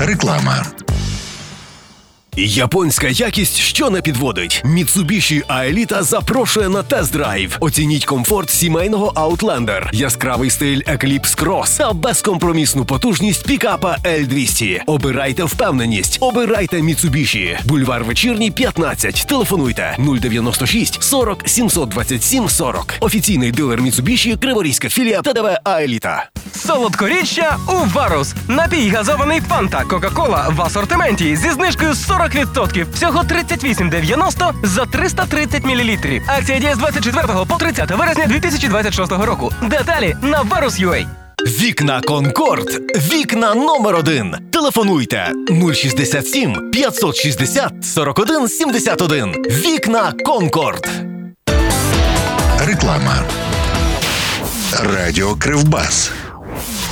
Реклама. Японська якість, що не підводить. Mitsubishi Aelita запрошує на тест-драйв. Оцініть комфорт сімейного Outlander, яскравий стиль Eclipse Cross та безкомпромісну потужність пікапа L200. Обирайте впевненість. Обирайте Mitsubishi. Бульвар Вечірній, 15. Телефонуйте 096 40 727 40. Офіційний дилер Mitsubishi, Криворізька філія ТДВ Aelita. Солодкоріччя у Варус. Напій газований Фанта Кока-Кола в асортименті зі знижкою 40%. Всього 38,90 за 330 мл. Акція діє з 24 по 30 вересня 2026 року. Деталі на Varus.ua. Вікна Конкорд. Вікна номер 1. Телефонуйте 067 560 41 71. Вікна Конкорд. Реклама. Радіо Кривбас.